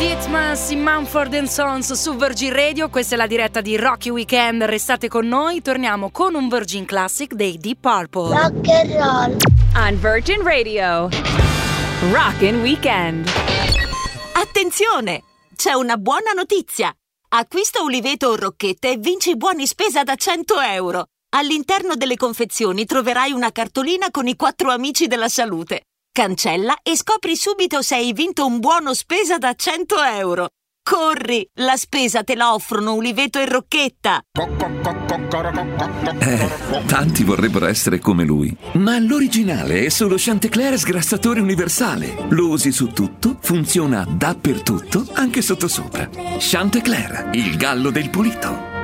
Titmus in Mumford & Sons su Virgin Radio. Questa è la diretta di Rocky Weekend. Restate con noi, torniamo con un Virgin Classic dei Deep Purple. Rock and roll on Virgin Radio. Rockin' Weekend. Attenzione! C'è una buona notizia! Acquista uliveto o rocchette e vinci buoni spesa da 100 euro. All'interno delle confezioni troverai una cartolina con i 4 amici della salute. Cancella e scopri subito se hai vinto un buono spesa da 100 euro. Corri, la spesa te la offrono uliveto e rocchetta. Tanti vorrebbero essere come lui, ma l'originale è solo Chantecler sgrassatore universale. Lo usi su tutto, funziona dappertutto, anche sottosopra. Chantecler, il gallo del pulito.